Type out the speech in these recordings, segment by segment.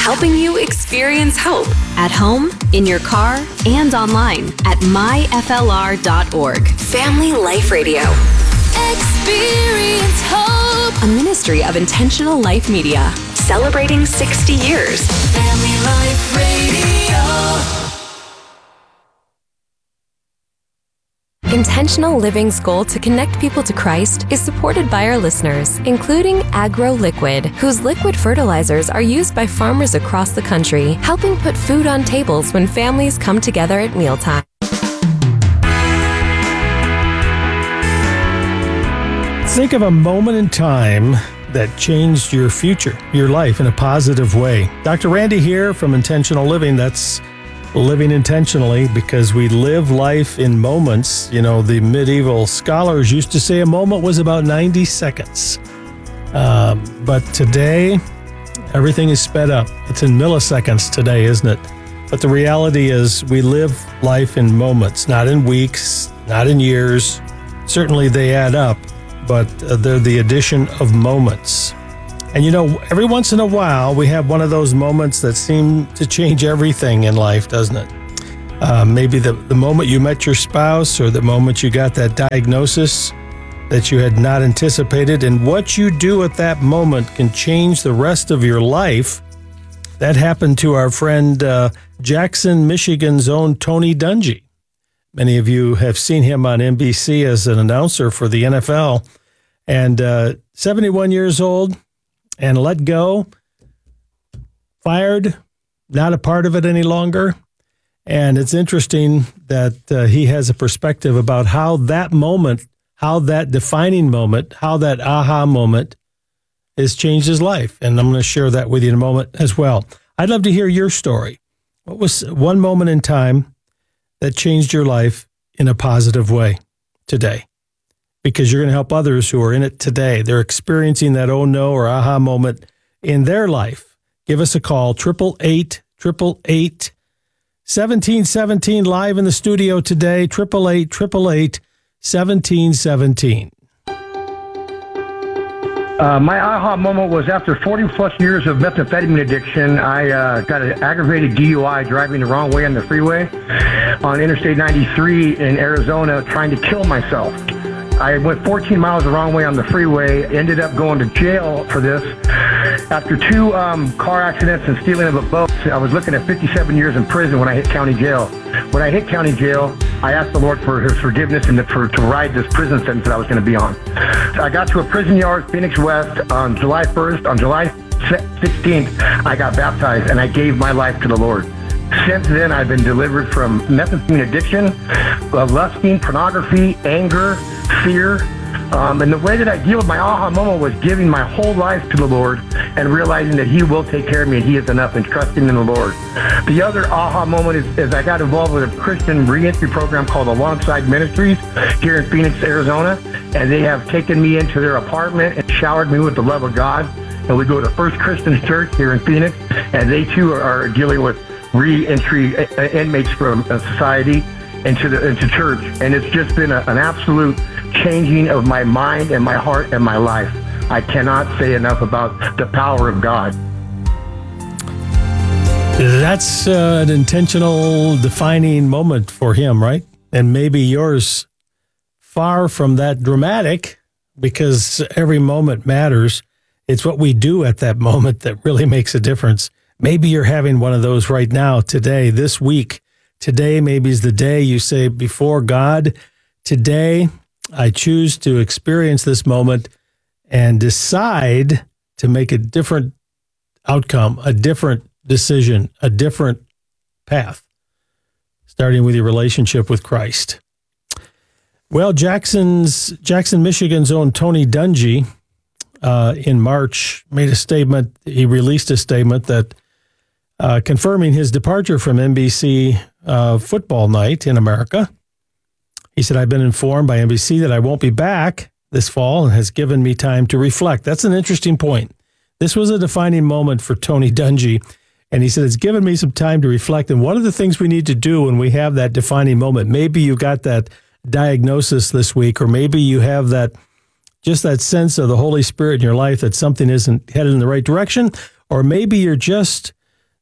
helping you experience hope at home, in your car, and online at myflr.org. Family Life Radio. Experience hope. A ministry of Intentional Life Media, celebrating 60 years. Family Life Radio. Intentional Living's goal to connect people to Christ is supported by our listeners, including Agro Liquid, whose liquid fertilizers are used by farmers across the country, helping put food on tables when families come together at mealtime. Think of a moment in time that changed your future, your life in a positive way. Dr. Randy here from Intentional Living. That's living intentionally, because we live life in moments. You know, the medieval scholars used to say a moment was about 90 seconds. But today, everything is sped up. It's in milliseconds today, isn't it? But the reality is we live life in moments, not in weeks, not in years. Certainly they add up, but they're the addition of moments. And you know, every once in a while, we have one of those moments that seem to change everything in life, doesn't it? Maybe the moment you met your spouse, or the moment you got that diagnosis that you had not anticipated. And what you do at that moment can change the rest of your life. That happened to our friend Jackson, Michigan's own Tony Dungy. Many of you have seen him on NBC as an announcer for the NFL. And 71 years old, and let go, fired, not a part of it any longer. And it's interesting that he has a perspective about how that moment, how that defining moment, how that aha moment has changed his life. And I'm going to share that with you in a moment as well. I'd love to hear your story. What was one moment in time that changed your life in a positive way today? Because you're going to help others who are in it today. They're experiencing that oh no or aha moment in their life. Give us a call, 888-888-1717, live in the studio today, 888-888-1717. My aha moment was after 40 plus years of methamphetamine addiction. I got an aggravated DUI driving the wrong way on the freeway on Interstate 93 in Arizona, trying to kill myself. I went 14 miles the wrong way on the freeway, ended up going to jail for this. After 2 car accidents and stealing of a boat, I was looking at 57 years in prison when I hit county jail. When I hit county jail, I asked the Lord for his forgiveness and to ride this prison sentence that I was going to be on. I got to a prison yard, Phoenix West, on July 1st. On July 16th, I got baptized and I gave my life to the Lord. Since then, I've been delivered from methamphetamine addiction, lusting, pornography, anger, fear. And the way that I deal with my aha moment was giving my whole life to the Lord and realizing that He will take care of me and He is enough, and trusting in the Lord. The other aha moment is I got involved with a Christian reentry program called Alongside Ministries here in Phoenix, Arizona. And they have taken me into their apartment and showered me with the love of God. And we go to First Christian Church here in Phoenix, and they too are dealing with re-entry inmates from society into church. And it's just been an absolute changing of my mind and my heart and my life. I cannot say enough about the power of God. That's an intentional defining moment for him, right? And maybe yours far from that dramatic, because every moment matters. It's what we do at that moment that really makes a difference. Maybe you're having one of those right now, today, this week. Today maybe is the day you say before God, today I choose to experience this moment and decide to make a different outcome, a different decision, a different path, starting with your relationship with Christ. Well, Jackson, Michigan's own Tony Dungy, in March made a statement. He released a statement that confirming his departure from NBC football night in America. He said, "I've been informed by NBC that I won't be back this fall and has given me time to reflect." That's an interesting point. This was a defining moment for Tony Dungy. And he said, it's given me some time to reflect. And one of the things we need to do when we have that defining moment, maybe you got that diagnosis this week, or maybe you have that, just that sense of the Holy Spirit in your life that something isn't headed in the right direction, or maybe you're just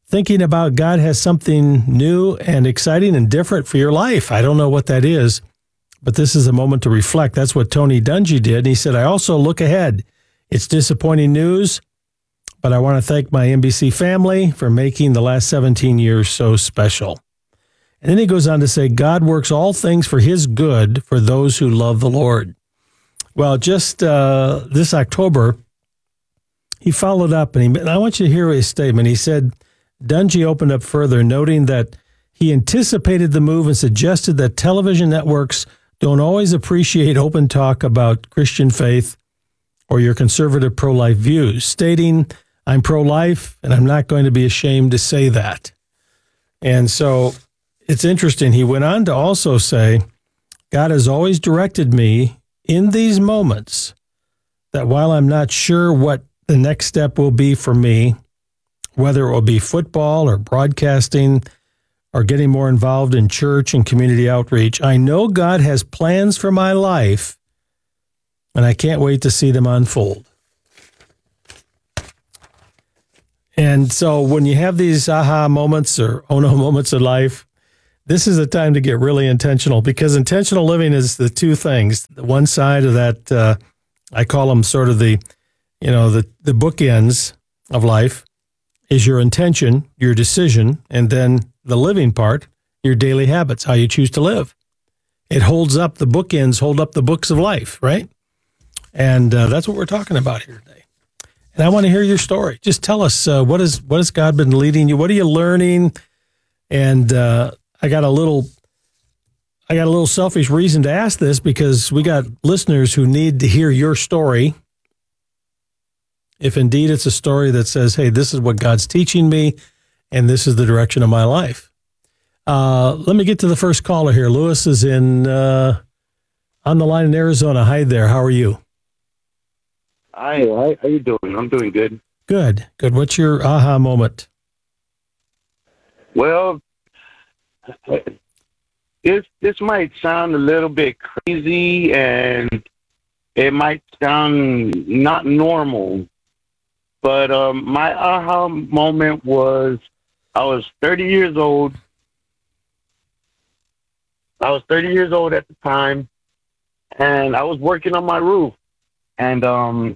thinking about God has something new and exciting and different for your life. I don't know what that is, but this is a moment to reflect. That's what Tony Dungy did. And he said, I also look ahead. It's disappointing news, but I want to thank my NBC family for making the last 17 years so special. And then he goes on to say, God works all things for his good for those who love the Lord. Well, just this October, he followed up, and I want you to hear his statement. He said, Dungy opened up further, noting that he anticipated the move and suggested that television networks don't always appreciate open talk about Christian faith or your conservative pro-life views, stating, I'm pro-life, and I'm not going to be ashamed to say that. And so it's interesting. He went on to also say, God has always directed me in these moments that while I'm not sure what the next step will be for me, whether it will be football or broadcasting or getting more involved in church and community outreach, I know God has plans for my life, and I can't wait to see them unfold. And so when you have these aha moments or oh no moments in life, this is a time to get really intentional, because intentional living is the two things. The one side of that, I call them sort of the bookends of life, is your intention, your decision, and then the living part, your daily habits, how you choose to live. It holds up the bookends, hold up the books of life, right? And that's what we're talking about here today. And I want to hear your story. Just tell us, what has God been leading you? What are you learning? And I got a little selfish reason to ask this, because we got listeners who need to hear your story. If indeed it's a story that says, hey, this is what God's teaching me, and this is the direction of my life. Let me get to the first caller here. Lewis is on the line in Arizona. Hi there. How are you? Hi, how you doing? I'm doing good. Good. What's your aha moment? Well, this might sound a little bit crazy, and it might sound not normal, but my aha moment was I was 30 years old. I was 30 years old at the time, and I was working on my roof. And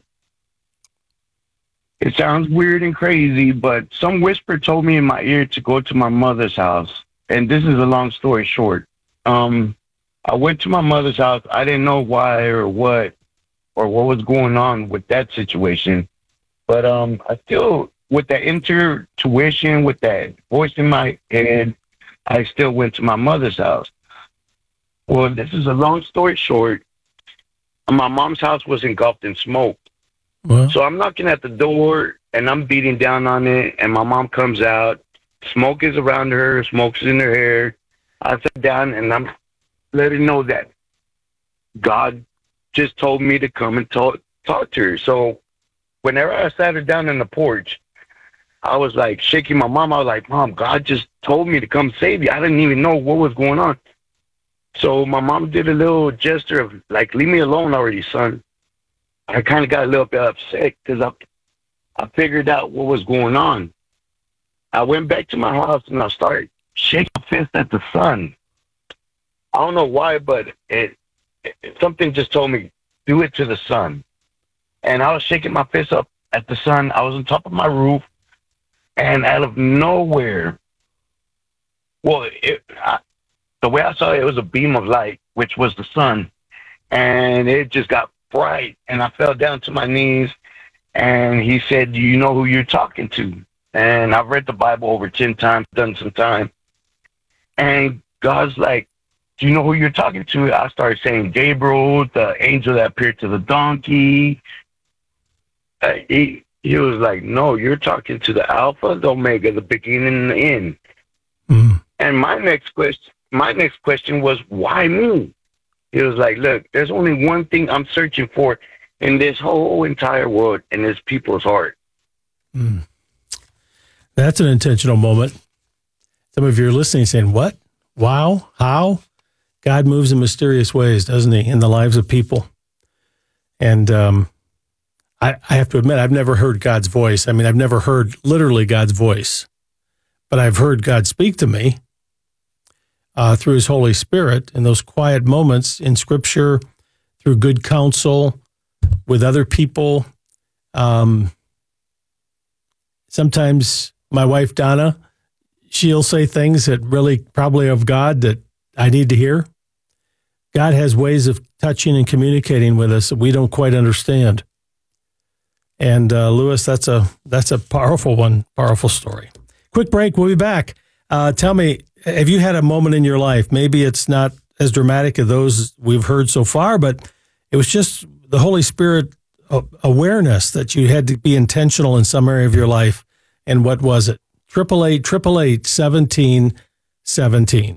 it sounds weird and crazy, but some whisper told me in my ear to go to my mother's house. And this is a long story short. I went to my mother's house. I didn't know why or what was going on with that situation. But I still, with that intuition, with that voice in my head, I still went to my mother's house. Well, this is a long story short. My mom's house was engulfed in smoke. Well, so I'm knocking at the door, and I'm beating down on it, and my mom comes out. Smoke is around her. Smoke's in her hair. I sit down, and I'm letting her know that God just told me to come and talk to her. So whenever I sat her down on the porch, I was like shaking my mom. I was like, Mom, God just told me to come save you. I didn't even know what was going on. So my mom did a little gesture of like, leave me alone already, son. I kind of got a little bit upset because I figured out what was going on. I went back to my house and I started shaking my fist at the sun. I don't know why, but something just told me, do it to the sun. And I was shaking my fist up at the sun. I was on top of my roof, and out of nowhere, well, the way I saw it, it was a beam of light, which was the sun, and it just got bright, and I fell down to my knees, and he said, do you know who you're talking to? And I've read the Bible over 10 times, done some time, and God's like, do you know who you're talking to? I started saying Gabriel, the angel that appeared to the donkey. He was like, no, you're talking to the Alpha, the Omega, the beginning and the end. Mm. And my next question was, why me? He was like, look, there's only one thing I'm searching for in this whole entire world, and it's people's heart. Mm. That's an intentional moment. Some of you are listening saying, what? Wow, how? God moves in mysterious ways, doesn't he, in the lives of people? And I have to admit, I've never heard God's voice. I mean, I've never heard literally God's voice. but I've heard God speak to me through his Holy Spirit in those quiet moments in Scripture, through good counsel with other people. Sometimes my wife, Donna, she'll say things that really probably of God that I need to hear. God has ways of touching and communicating with us that we don't quite understand. And Lewis, that's a powerful one, powerful story. Quick break. We'll be back. Tell me, have you had a moment in your life? Maybe it's not as dramatic as those we've heard so far, but it was just the Holy Spirit awareness that you had to be intentional in some area of your life. And what was it? 888-888-1717.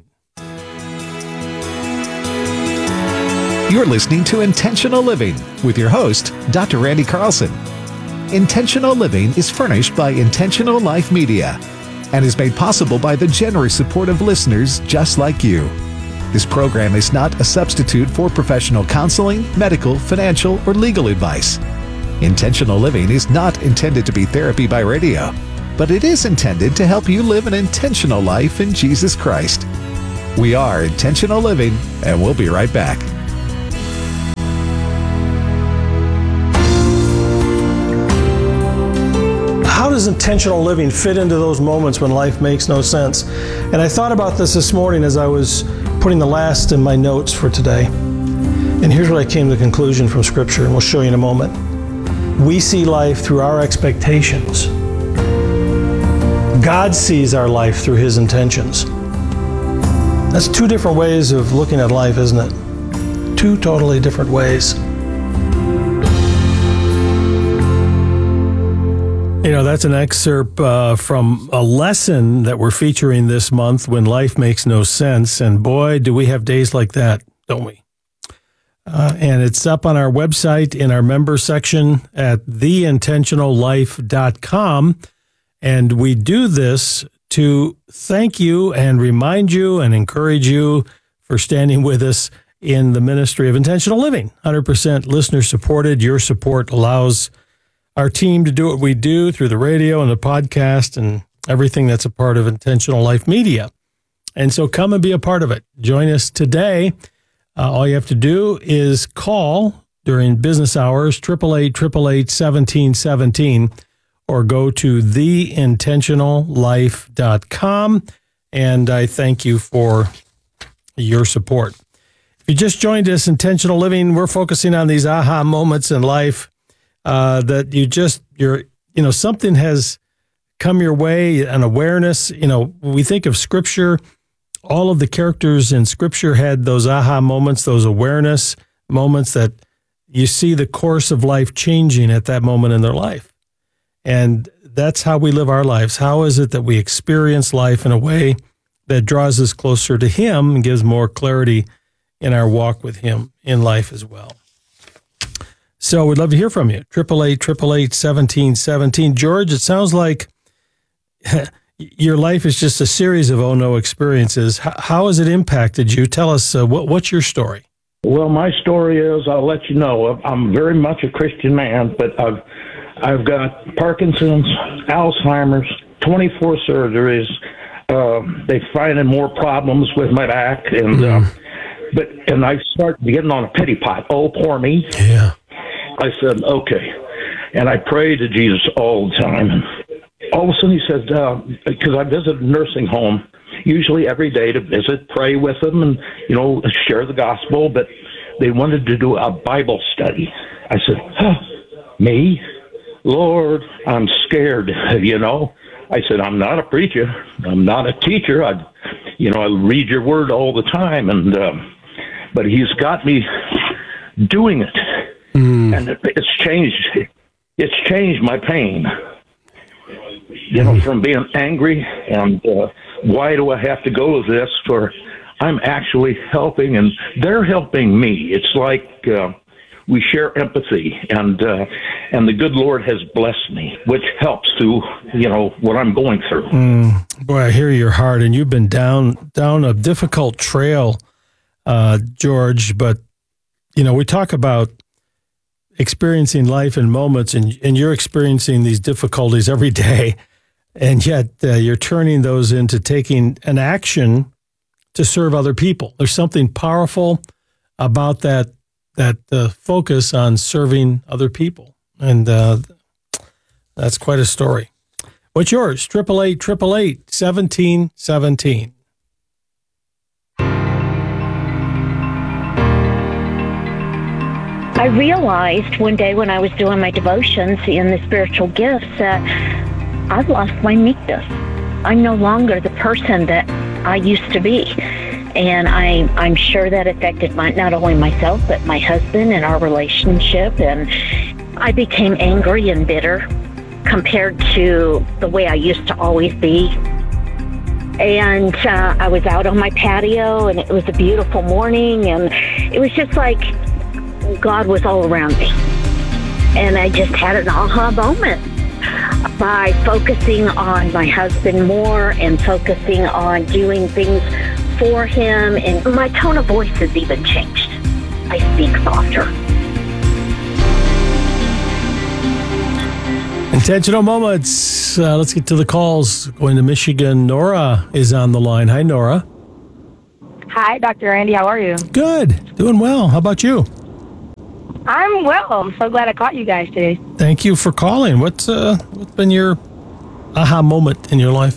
You're listening to Intentional Living with your host, Dr. Randy Carlson. Intentional Living is furnished by Intentional Life Media and is made possible by the generous support of listeners just like you. This program is not a substitute for professional counseling, medical, financial, or legal advice. Intentional Living is not intended to be therapy by radio, but it is intended to help you live an intentional life in Jesus Christ. We are Intentional Living, and we'll be right back. How does intentional living fit into those moments when life makes no sense? And I thought about this morning as I was putting the last in my notes for today. And here's what I came to the conclusion from Scripture, and we'll show you in a moment. We see life through our expectations. God sees our life through his intentions. That's two different ways of looking at life, isn't it? Two totally different ways. You know, that's an excerpt from a lesson that we're featuring this month, When Life Makes No Sense. And boy, do we have days like that, don't we? And it's up on our website in our member section at theintentionallife.com. And we do this to thank you and remind you and encourage you for standing with us in the ministry of intentional living. 100% listener supported. Your support allows our team to do what we do through the radio and the podcast and everything that's a part of Intentional Life Media. And so come and be a part of it. Join us today. All you have to do is call during business hours, 888-888-1717, or go to theintentionallife.com. And I thank you for your support. If you just joined us, Intentional Living, we're focusing on these aha moments in life that something has come your way, an awareness. You know, we think of Scripture, all of the characters in Scripture had those aha moments, those awareness moments that you see the course of life changing at that moment in their life. And that's how we live our lives. How is it that we experience life in a way that draws us closer to him and gives more clarity in our walk with him in life as well? So we'd love to hear from you. 888-888-1717. George, it sounds like your life is just a series of oh no experiences. How has it impacted you? Tell us, what's your story? Well, my story is, I'll let you know, I'm very much a Christian man, but I've got Parkinson's, Alzheimer's, 24 surgeries. They finding more problems with my back, and I started getting on a pity pot. Oh, poor me. Yeah. I said, okay. And I prayed to Jesus all the time. And all of a sudden he said, because I visit a nursing home, usually every day to visit, pray with them, and, share the gospel. But they wanted to do a Bible study. I said, me? Lord, I'm scared, I said, I'm not a preacher. I'm not a teacher. I read your word all the time. And but he's got me doing it. And it's changed my pain, from being angry and why do I have to go with this, for I'm actually helping and they're helping me. It's like we share empathy, and the good Lord has blessed me, which helps through, what I'm going through. Boy, I hear your heart, and you've been down a difficult trail, George, but, we talk about experiencing life in moments, and you're experiencing these difficulties every day. And yet you're turning those into taking an action to serve other people. There's something powerful about that focus on serving other people. And that's quite a story. What's yours? 888-888-1717. I realized one day when I was doing my devotions in the spiritual gifts that I've lost my meekness. I'm no longer the person that I used to be. And I'm sure that affected not only myself, but my husband and our relationship. And I became angry and bitter compared to the way I used to always be. And I was out on my patio, and it was a beautiful morning, and it was just like God was all around me. And I just had an aha moment by focusing on my husband more and focusing on doing things for him. And my tone of voice has even changed. I speak softer. Intentional moments. Let's get to the calls. Going to Michigan, Nora is on the line. Hi, Nora. Hi, Dr. Randy. How are you? Good. Doing well. How about you? I'm well. I'm so glad I caught you guys today. Thank you for calling. What's been your aha moment in your life?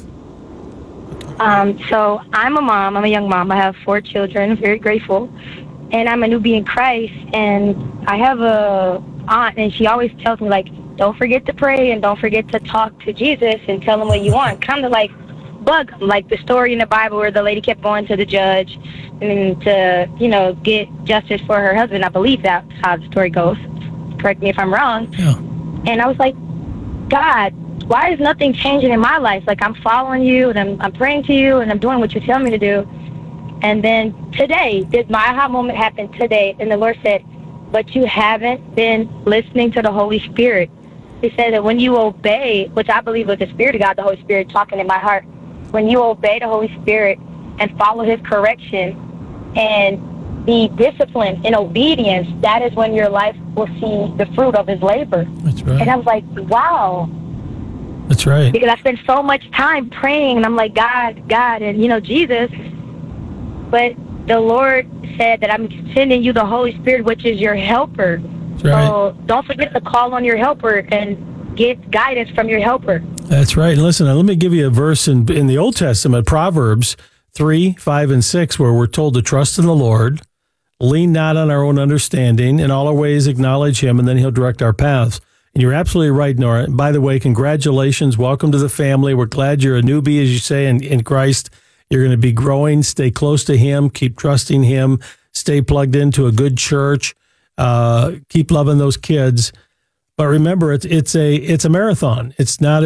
So I'm a mom. I'm a young mom. I have 4 children. I'm very grateful. And I'm a newbie in Christ. And I have a aunt, and she always tells me, like, don't forget to pray and don't forget to talk to Jesus and tell him what you want. Kind of like bug him, like the story in the Bible where the lady kept going to the judge and to, get justice for her husband. I believe that's how the story goes. Correct me if I'm wrong. Yeah. And I was like, God, why is nothing changing in my life? Like, I'm following you, and I'm praying to you, and I'm doing what you tell me to do. And then today, my aha moment happened today, and the Lord said, but you haven't been listening to the Holy Spirit. He said that when you obey, which I believe was the Spirit of God, the Holy Spirit talking in my heart, when you obey the Holy Spirit and follow his correction and be disciplined in obedience, that is when your life will see the fruit of his labor. That's right. And I was like, wow. That's right. Because I spent so much time praying, and I'm like, God, and, Jesus. But the Lord said that I'm sending you the Holy Spirit, which is your helper. That's right. So don't forget to call on your helper and get guidance from your helper. That's right. Listen, let me give you a verse in the Old Testament, Proverbs 3, 5, and 6, where we're told to trust in the Lord, lean not on our own understanding, in all our ways acknowledge him, and then he'll direct our paths. And you're absolutely right, Nora. And by the way, congratulations. Welcome to the family. We're glad you're a newbie, as you say, in Christ. You're going to be growing. Stay close to him. Keep trusting him. Stay plugged into a good church. Keep loving those kids. But remember, it's a marathon. It's not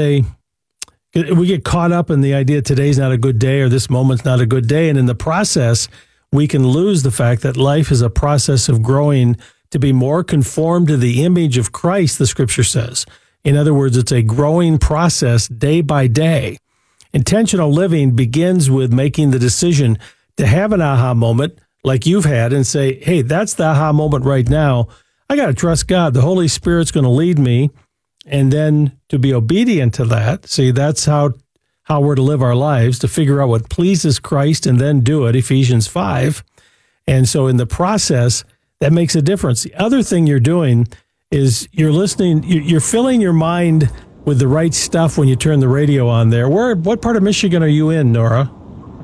we get caught up in the idea today's not a good day or this moment's not a good day. And in the process, we can lose the fact that life is a process of growing to be more conformed to the image of Christ, the scripture says. In other words, it's a growing process day by day. Intentional living begins with making the decision to have an aha moment like you've had and say, hey, that's the aha moment right now. I got to trust God. The Holy Spirit's going to lead me. And then to be obedient to that. See, that's how we're to live our lives, to figure out what pleases Christ and then do it, Ephesians 5. And so in the process, that makes a difference. The other thing you're doing is you're listening, you're filling your mind with the right stuff when you turn the radio on there. What part of Michigan are you in, Nora?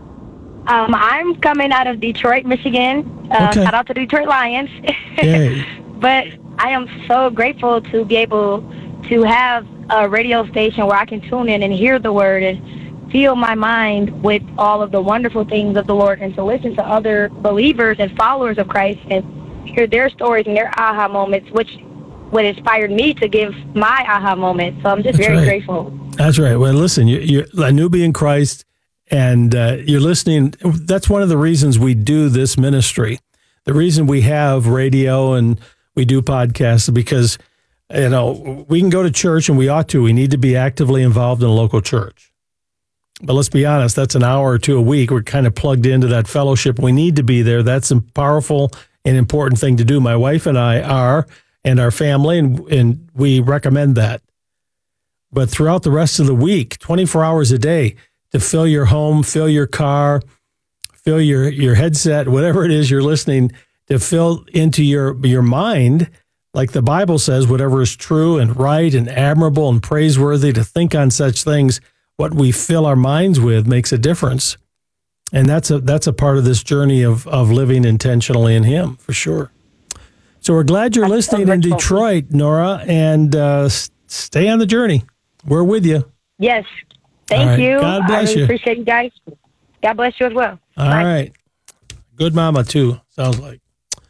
I'm coming out of Detroit, Michigan. Okay. Shout out to Detroit Lions. Yay. But I am so grateful to be able to have a radio station where I can tune in and hear the word and fill my mind with all of the wonderful things of the Lord, and to listen to other believers and followers of Christ and hear their stories and their aha moments, which what inspired me to give my aha moment. So I'm just very grateful. That's right. Well, listen, you're a newbie in Christ, and you're listening. That's one of the reasons we do this ministry. The reason we have radio and we do podcasts is because, we can go to church, and we ought to. We need to be actively involved in a local church. But let's be honest, that's an hour or two a week. We're kind of plugged into that fellowship. We need to be there. That's a powerful and important thing to do. My wife and I are, and our family, and we recommend that. but throughout the rest of the week, 24 hours a day, to fill your home, fill your car, fill your headset, whatever it is you're listening, to fill into your mind, like the Bible says, whatever is true and right and admirable and praiseworthy, to think on such things. What we fill our minds with makes a difference. And that's a part of this journey of living intentionally in Him, for sure. So we're glad you're listening in Detroit, Nora, and stay on the journey. We're with you. Yes. Thank you. God bless you. Appreciate you guys. God bless you as well. All right. Good mama, too, sounds like.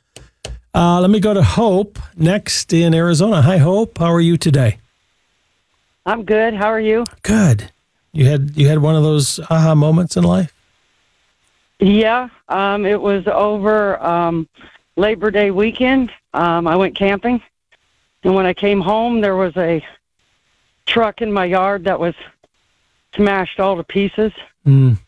Let me go to Hope next in Arizona. Hi, Hope. How are you today? I'm good. How are you? Good. You had one of those aha moments in life? Yeah. It was over Labor Day weekend. I went camping, and when I came home, there was a truck in my yard that was smashed all to pieces. And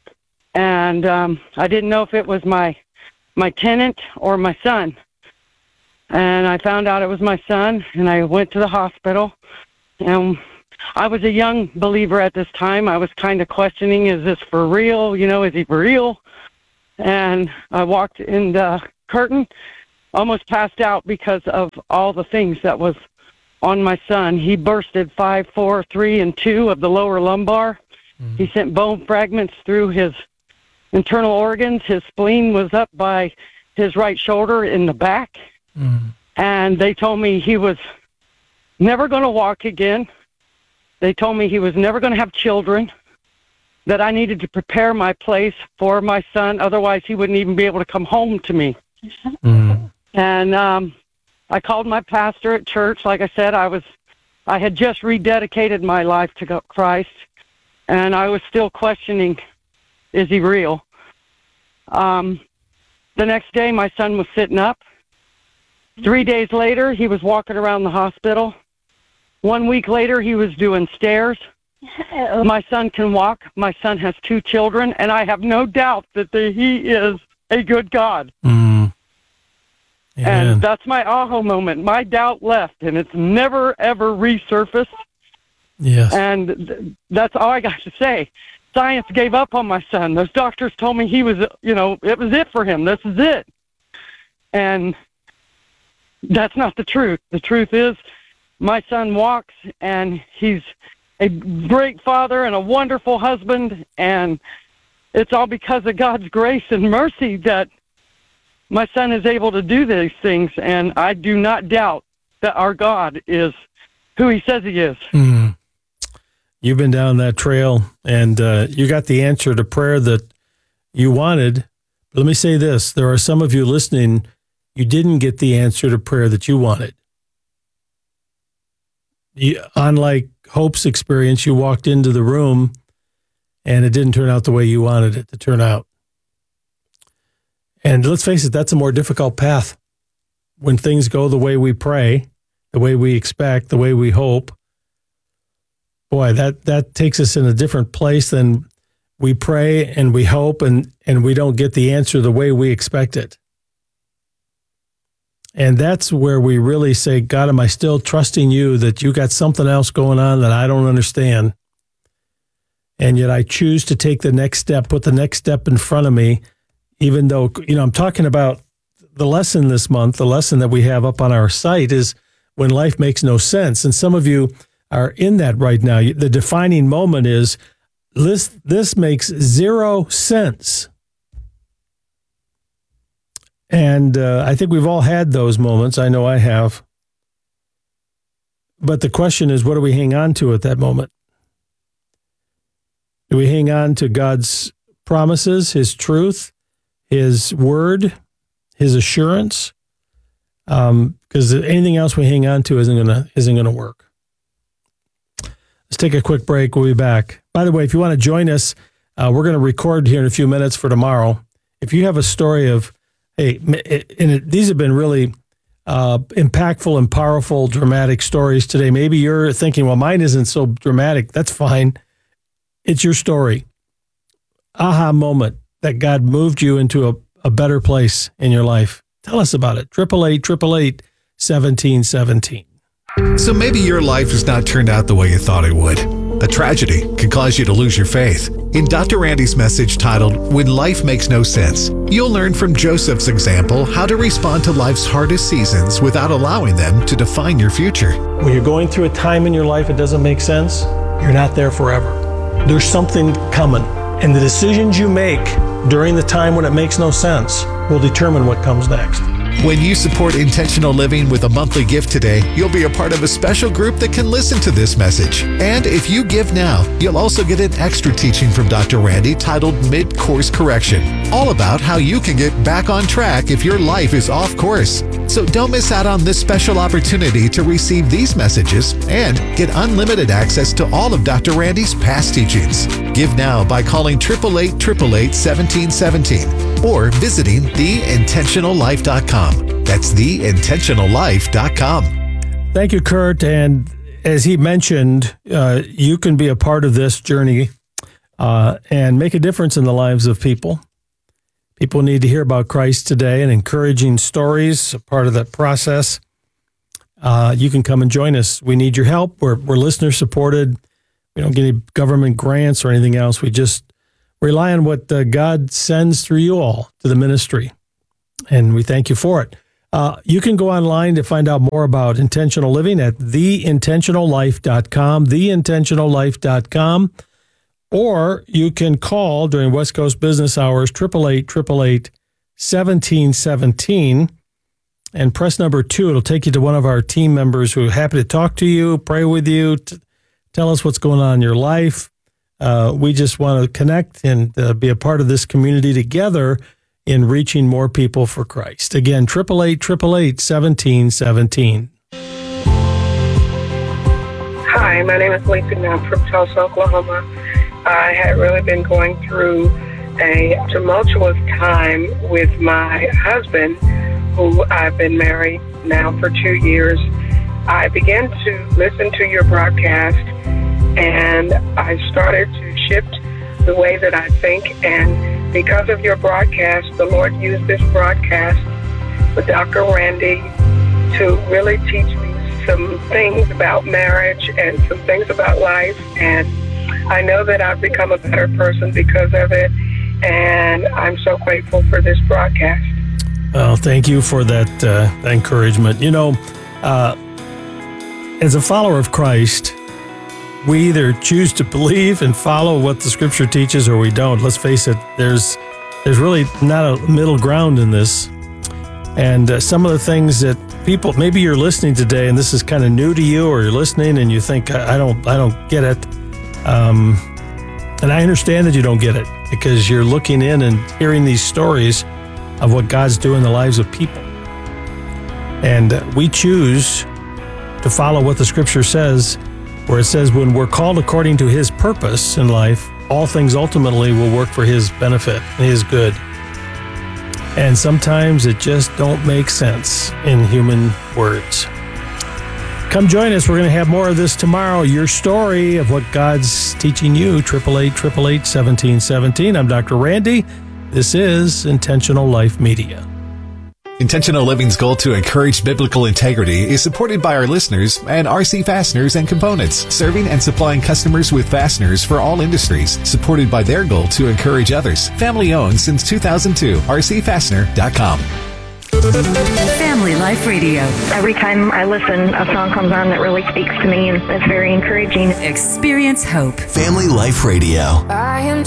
I didn't know if it was my tenant or my son. And I found out it was my son, and I went to the hospital. And I was a young believer at this time. I was kind of questioning, is this for real? Is he for real? And I walked in the curtain, almost passed out because of all the things that was on my son. He bursted 5, 4, 3, and 2 of the lower lumbar. He sent bone fragments through his internal organs. His spleen was up by his right shoulder in the back. And they told me he was never going to walk again. They told me he was never going to have children, that I needed to prepare my place for my son. Otherwise, he wouldn't even be able to come home to me. And I called my pastor at church. Like I said, I had just rededicated my life to Christ, and I was still questioning, is he real? The next day, my son was sitting up. 3 days later, he was walking around the hospital. 1 week later, he was doing stairs. My son can walk. My son has 2 children, and I have no doubt that he is a good God. And that's my aha moment. My doubt left, and it's never, ever resurfaced. Yes. And that's all I got to say. Science gave up on my son. Those doctors told me he was, it was it for him. This is it. And that's not the truth. The truth is my son walks, and he's a great father and a wonderful husband, and it's all because of God's grace and mercy that my son is able to do these things, and I do not doubt that our God is who He says He is. You've been down that trail, and you got the answer to prayer that you wanted. Let me say this. There are some of you listening, you didn't get the answer to prayer that you wanted. Unlike Hope's experience, you walked into the room, and it didn't turn out the way you wanted it to turn out. And let's face it, that's a more difficult path. When things go the way we pray, the way we expect, the way we hope, boy, that takes us in a different place than we pray and we hope and we don't get the answer the way we expect it. And that's where we really say, God, am I still trusting you that you got something else going on that I don't understand? And yet I choose to take the next step, put the next step in front of me, even though, I'm talking about the lesson this month. The lesson that we have up on our site is when life makes no sense. And some of you are in that right now. The defining moment is this makes 0 sense. And I think we've all had those moments. I know I have. But the question is, what do we hang on to at that moment? Do we hang on to God's promises, His truth, His word, His assurance? Because anything else we hang on to isn't gonna work. Let's take a quick break. We'll be back. By the way, if you want to join us, we're going to record here in a few minutes for tomorrow. If you have a story of, these have been really impactful and powerful, dramatic stories today. Maybe you're thinking, well, mine isn't so dramatic. That's fine. It's your story. Aha moment that God moved you into a better place in your life. Tell us about it. 888-888-1717. So maybe your life has not turned out the way you thought it would. A tragedy can cause you to lose your faith. In Dr. Randy's message titled, When Life Makes No Sense, you'll learn from Joseph's example how to respond to life's hardest seasons without allowing them to define your future. When you're going through a time in your life that doesn't make sense, you're not there forever. There's something coming. And the decisions you make during the time when it makes no sense will determine what comes next. When you support Intentional Living with a monthly gift today, you'll be a part of a special group that can listen to this message. And if you give now, you'll also get an extra teaching from Dr. Randy titled Mid-Course Correction, all about how you can get back on track if your life is off course. So don't miss out on this special opportunity to receive these messages and get unlimited access to all of Dr. Randy's past teachings. Give now by calling 888-888-1717 or visiting theintentionallife.com. That's theintentionallife.com. Thank you, Kurt. And as he mentioned, you can be a part of this journey and make a difference in the lives of people. People need to hear about Christ today and encouraging stories, a part of that process. You can come and join us. We need your help. We're listener supported. We don't get any government grants or anything else. We just rely on what God sends through you all to the ministry. And we thank you for it. You can go online to find out more about intentional living at theintentionallife.com, theintentionallife.com, or you can call during West Coast business hours, 888-888-1717, and press number 2. It'll take you to one of our team members who are happy to talk to you, pray with you, tell us what's going on in your life. We just want to connect and be a part of this community together in reaching more people for Christ. Again, 888-888-1717. Hi, my name is Lisa, and I'm from Tulsa, Oklahoma. I had really been going through a tumultuous time with my husband, who I've been married now for 2 years. I began to listen to your broadcast, and I started to shift the way that I think. And because of your broadcast, the Lord used this broadcast with Dr. Randy to really teach me some things about marriage and some things about life. And I know that I've become a better person because of it, and I'm so grateful for this broadcast. Well, thank you for that encouragement. You know, as a follower of Christ, we either choose to believe and follow what the Scripture teaches or we don't. Let's face it, there's really not a middle ground in this. And some of the things that people, maybe you're listening today and this is kind of new to you, or you're listening and you think, I don't get it. And I understand that you don't get it because you're looking in and hearing these stories of what God's doing in the lives of people. And we choose to follow what the Scripture says, where it says when we're called according to His purpose in life, all things ultimately will work for His benefit and His good. And sometimes it just don't make sense in human words. Come join us. We're going to have more of this tomorrow. Your story of what God's teaching you, 888-888-1717. I'm Dr. Randy. This is Intentional Life Media. Intentional Living's goal to encourage biblical integrity is supported by our listeners and RC Fasteners and Components, serving and supplying customers with fasteners for all industries, supported by their goal to encourage others. Family owned since 2002. RCFastener.com. Family Life Radio. Every time I listen, a song comes on that really speaks to me, and it's very encouraging. Experience hope. Family Life Radio. I am